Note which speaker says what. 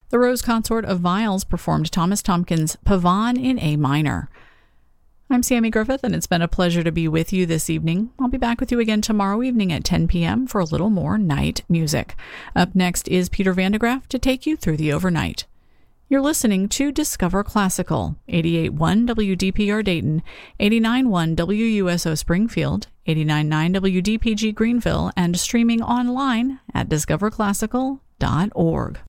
Speaker 1: The Rose Consort of Viles performed Thomas Tomkins' Pavane in A minor. I'm Sammy Griffith, and it's been a pleasure to be with you this evening. I'll be back with you again tomorrow evening at 10 p.m. for a little more night music. Up next is Peter Van de Graaff to take you through the overnight. You're listening to Discover Classical, 88.1 WDPR Dayton, 89.1 WUSO Springfield, 89.9 WDPG Greenville, and streaming online at discoverclassical.org.